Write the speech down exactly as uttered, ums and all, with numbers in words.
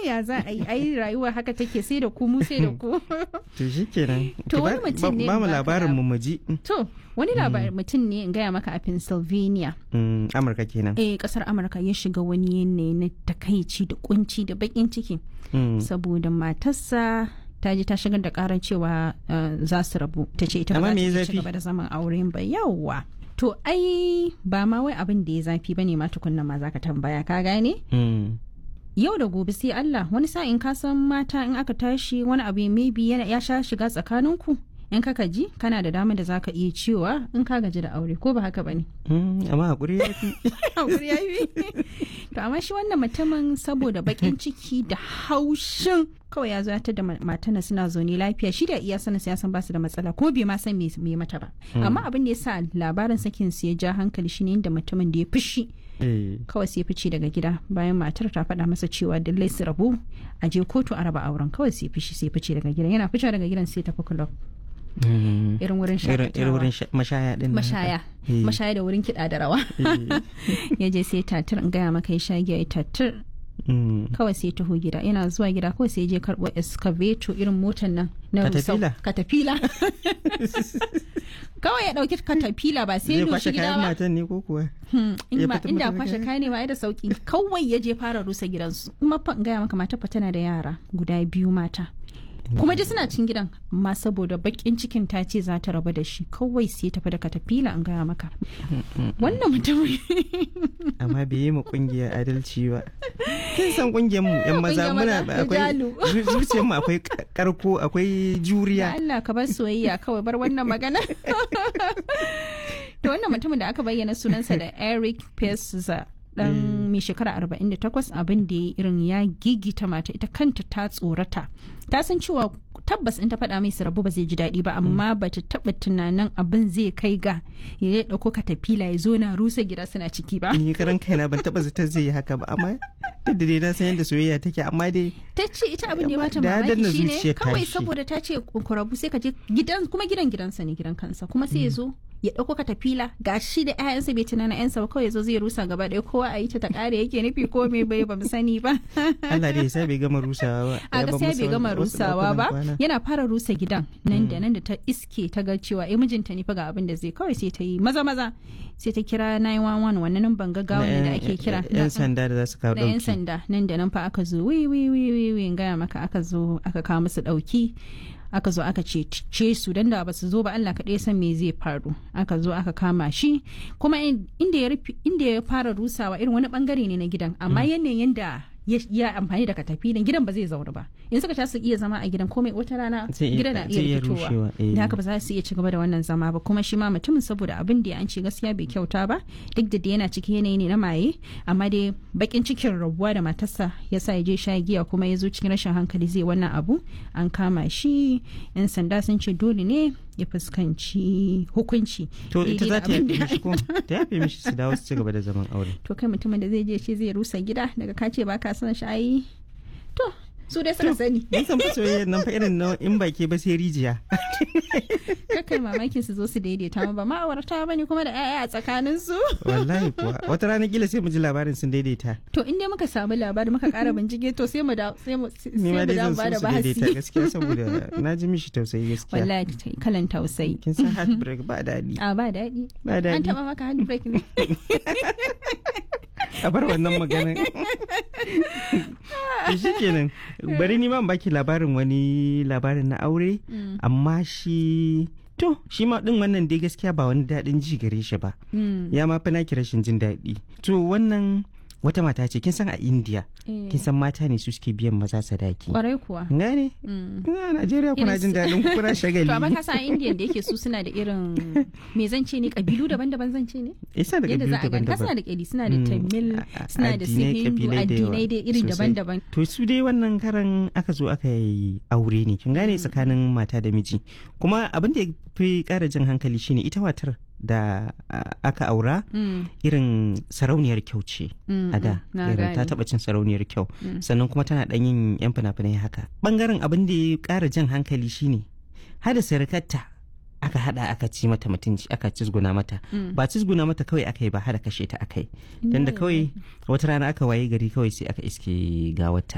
ya za a yi ai rayuwa haka take sai da ku mu sai da ku. To shikenan. To wani mutum ne ba mu labarin mu muji. To wani labarin mutum ne in gaya maka a Pennsylvania. Amurka kenan. Eh kasar Amurka ya shiga wani yanayi na takaici da kunci da bakin ciki. Saboda matarsa ta ji ta shigar da karar cewa za su rabu, ta ce ita ba za ta ci gaba da zaman auren ba. Yawwa to ai ba ma wai abin da ya zafi bane ma tukunna ma zaka tambaya ka gane. Yau da gobe sai Allah, wani sa'in ka san mata in aka tashi wani abu maybe ya sha shiga tsakaninku, in ka ji kana da dama da zaka iya cewa in ka gaji da aure, ko ba haka bane. Amma hakuri ya fi. Hakuri ya fi. To amma shi wannan mutumin saboda bakin ciki da haushin kawai ya zo ya tada matana suna zaune lafiya, shi da iya sanin ya san ba su da matsala kuma bai ma san me mata ba. Amma abin da ya sa labarin sakin su ya ja hankali shine inda mutumin da ya fushi kawai sai fice daga gida bayan matar ta faɗa masa cewa dallai su rabu a je kotu a raba auren, kawai sai fishi sai fice daga gidan. Yana fice daga gidan sai tafi club. Irin wurin shakatawa, mashaya din mashaya mashaya da wurin kiɗa da rawa. Ya je sai tatir in gaya maka ya sha giya ya tatir. Kawai sai taho gida, yana zuwa gida kawai sai je karɓo excavator irin motar nan na rusau katafila. Kawai ya ɗauki katafila ba sai doshi gida ba. Matan ne ko kuwa? Inda kwashe kayan ne ba da sauki, kawai ya je fara rusa gidansu. Kuma fa in gaya maka mata fa tana da yara guda biyu mata. Kuma dai suna cin gidan, amma saboda bakin cikin ta ce za ta raba da shi kawai sai tafi da katafila an gaya maka. Wannan mutum amma bai yi mu kungiyar adalci ba. Kin san kungiyar mu yan maza muna akwai zuciyar mu akwai karko akwai juriya. Allah ka bar soyayya kawai, bar wannan magana. To wannan mutumin da aka bayyana sunansa da Eric Pezza dan mai shekara arba'in da takwas, abin da ya irin ya gigita mata, ita kanta ta tsorata, ta san cewa tabbas in ta faɗa mai su rabu ba zai ji daɗi ba, amma ba ta taɓa tunanin abin zai kai ga ya ɗauko katafila ya zo na rusa gida suna ciki ba. Ni karan kaina ban taɓa zata zai yi haka ba, amma duk da dai na san yadda soyayya take, amma dai ta ce ita abin da ya bata mamaki shine kawai saboda ta ce ku rabu sai ka je gidan, kuma gidan gidansa ne gidan kansa, kuma sai ya zo ya ɗauko katafila ga shi da ƴaƴansa bai tunana ƴansa ba, kawai zo zai rusa gaba ɗaya kowa a yi ta ta ƙare yake nufi ko me bai ba mu sani ba. Allah dai sai bai gama rusawa ba. A gaskiya bai gama rusawa ba, yana fara rusa gidan nan da nan da ta iske ta ga cewa eh mijinta ne fa ga abin da zai, kawai sai ta yi maza maza sai ta kira nine one one, wannan nan ban gaggawa ne da ake kira yan sanda da za su kawo dauki. Yan sanda nan da nan fa aka zo wi wi wi wi gaya maka aka zo aka kawo musu dauki. Aka zo aka ce su dan da ba su zo ba Allah kaɗai san me zai faru. Aka zo aka kama shi, kuma inda ya inda ya fara rusawa irin wani bangare ne na gidan, amma yanayin yanda ya amfani da katafilan gidan ba zai zauna ba, in suka ta su iya zama a gidan komai wata rana gidan na iya fitowa, da haka ba za su iya ci gaba da wannan zama ba. Kuma shi ma mutumin saboda abin da an ce gaskiya bai kyauta ba, duk da yana cikin yanayi ne na maye, amma dai bakin cikin rabuwa da matarsa ya sa ya je sha giya kuma ya zo cikin rashin hankali zai wannan abu. An kama shi, yan sanda sun ce dole ne ya fuskanci hukunci. To ita za ta yafe mishi ko ta yafe mishi su dawo su ci gaba da zaman aure. To kai mutumin da zai je shi zai rusa gida daga kace ba ka son shayi, to su dai suka sani. Mun san fa soyayya nan fa irin na in baki ba sai rijiya. Kakai mamakin su zo su daidaita ma ba ma'aurata bane kuma da ƴaƴa a tsakanin su. Wallahi kuwa wata rana kila sai mu ji labarin sun daidaita. To in dai muka samu labari muka ƙara bincike to sai mu da sai mu sai mu da ba da bahasi. Daidaita gaskiya saboda na ji mishi tausayi gaskiya. Wallahi kalan tausayi. Kin san heartbreak ba daɗi. A ba daɗi. Ba daɗi. An taɓa maka heartbreak ne. A bar wannan maganin. Shi kenan bari ni ma baki labarin wani labarin na aure, amma shi to shi ma din wannan dai gaskiya ba wani daɗin ji gare shi ba, ya ma fi naki rashin jin daɗi. To wannan wata mata ce kin san a India kin san mata ne su suke biyan maza sadaki. Kwarai kuwa. Gane? A Najeriya kuna jin daɗin kuna shagali. To amma ka san a India da yake su suna da irin me zan ce ne kabilu daban-daban zan ce ne? Isa da kabilu daban-daban. Suna da kabi suna da Tamil, suna da Hindu, addinai dai iri daban-daban. To su dai wannan karan aka zo aka yi aure ne kin gane tsakanin mata da miji. Kuma abin da ya fi ƙara jin hankali shine ita matar da aka aura irin sarauniyar kyau ce a da, irin ta taba cin sarauniyar kyau, sannan kuma tana dan yin yan fina-finai haka. Bangaren abin da ya kara jan hankali shine hada sirikarta aka hada aka ci mata mutunci, aka cizguna mata, ba cizguna mata kawai aka yi ba hada kashe ta aka yi, dan da kawai wata rana aka waye gari kawai sai aka iske gawarta.